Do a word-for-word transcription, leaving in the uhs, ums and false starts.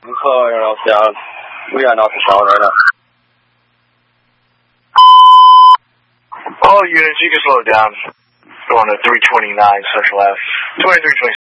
Slow your nose down. We got nothing down right now. All units, you can slow it down. Going to three twenty-nine Central Ave. twenty-three twenty-six.